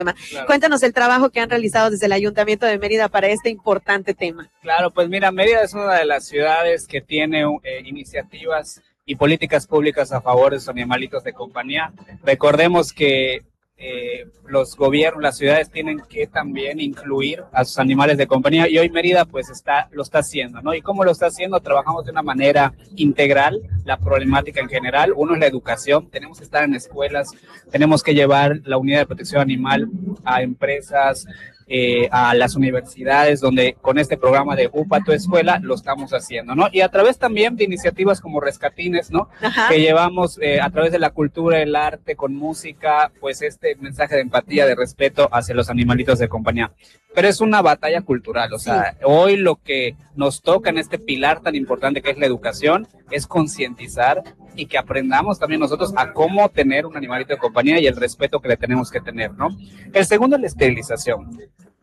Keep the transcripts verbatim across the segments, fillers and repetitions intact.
Claro. Cuéntanos el trabajo que han realizado desde el Ayuntamiento de Mérida para este importante tema. Claro, pues mira, Mérida es una de las ciudades que tiene eh, iniciativas y políticas públicas a favor de sus animalitos de compañía. Recordemos que eh, los gobiernos, las ciudades tienen que también incluir a sus animales de compañía y hoy Mérida pues está, lo está haciendo, ¿no? ¿Y cómo lo está haciendo? Trabajamos de una manera integral la problemática en general. Uno es la educación, tenemos que estar en escuelas, tenemos que llevar la unidad de protección animal a empresas, Eh, a las universidades, donde con este programa de UPA Tu Escuela lo estamos haciendo, ¿no? Y a través también de iniciativas como Rescatines, ¿no? Ajá. Que llevamos eh, a través de la cultura, el arte, con música, pues este mensaje de empatía, de respeto hacia los animalitos de compañía. Pero es una batalla cultural, o sea, sí. Hoy lo que nos toca en este pilar tan importante que es la educación es concientizar y que aprendamos también nosotros a cómo tener un animalito de compañía y el respeto que le tenemos que tener, ¿no? El segundo es la esterilización.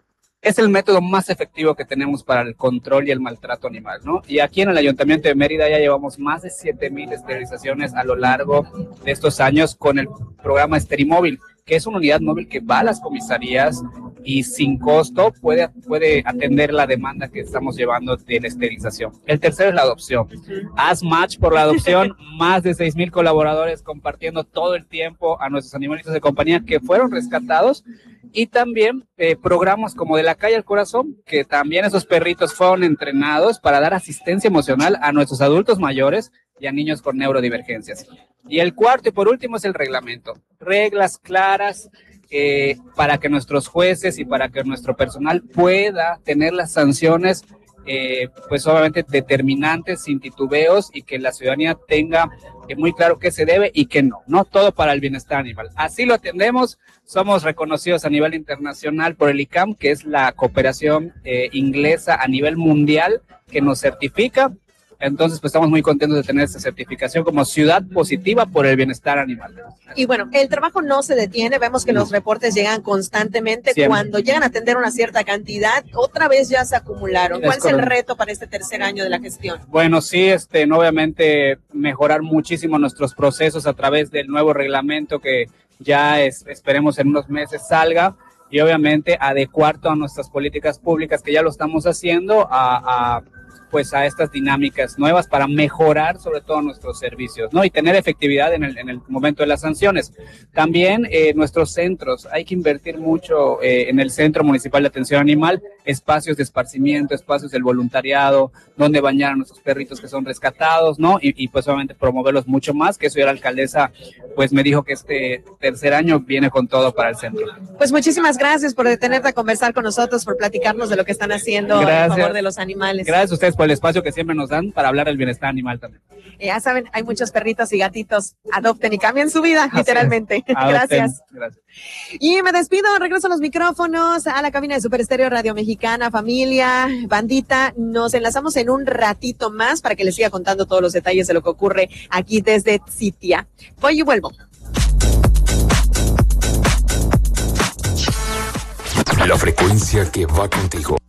Es el método más efectivo que tenemos para el control y el maltrato animal, ¿no? Y aquí en el Ayuntamiento de Mérida ya llevamos más de siete mil esterilizaciones a lo largo de estos años con el programa Esterimóvil, que es una unidad móvil que va a las comisarías y sin costo puede, puede atender la demanda que estamos llevando de la esterilización. El tercero es la adopción. Haz match por la adopción, más de seis mil colaboradores compartiendo todo el tiempo a nuestros animalitos de compañía que fueron rescatados y también eh, programas como De la Calle al Corazón, que también esos perritos fueron entrenados para dar asistencia emocional a nuestros adultos mayores y a niños con neurodivergencias. Y el cuarto y por último es el reglamento. Reglas claras eh, para que nuestros jueces y para que nuestro personal pueda tener las sanciones eh, pues obviamente determinantes, sin titubeos y que la ciudadanía tenga eh, muy claro qué se debe y qué no, no todo para el bienestar animal. Así lo atendemos, somos reconocidos a nivel internacional por el I C A M, que es la cooperación eh, inglesa a nivel mundial que nos certifica. Entonces, pues estamos muy contentos de tener esta certificación como ciudad positiva por el bienestar animal. Y bueno, el trabajo no se detiene, vemos que no. Los reportes llegan constantemente. Siempre. Cuando llegan a atender una cierta cantidad, otra vez ya se acumularon. ¿Cuál es, es el reto para este tercer año de la gestión? Bueno, sí, este, no, obviamente mejorar muchísimo nuestros procesos a través del nuevo reglamento que ya es, esperemos en unos meses salga. Y obviamente adecuar todas nuestras políticas públicas, que ya lo estamos haciendo, a, a pues a estas dinámicas nuevas para mejorar sobre todo nuestros servicios, ¿no? Y tener efectividad en el, en el momento de las sanciones. También eh, nuestros centros, hay que invertir mucho eh, en el Centro Municipal de Atención Animal, espacios de esparcimiento, espacios del voluntariado, donde bañar a nuestros perritos que son rescatados, ¿no? Y, y pues obviamente promoverlos mucho más, que eso ya la alcaldesa pues me dijo que este tercer año viene con todo para el centro. Pues muchísimas gracias por detenerte a conversar con nosotros, por platicarnos de lo que están haciendo gracias. En favor de los animales. Gracias a ustedes por el espacio que siempre nos dan para hablar del bienestar animal también. Ya saben, hay muchos perritos y gatitos. Adopten y cambien su vida, literalmente. Gracias. Gracias. Y me despido, regreso a los micrófonos, a la cabina de Super Estéreo Radio Mexicana, familia, bandita. Nos enlazamos en un ratito más para que les siga contando todos los detalles de lo que ocurre aquí desde Xitia. Voy y vuelvo. La frecuencia que va contigo.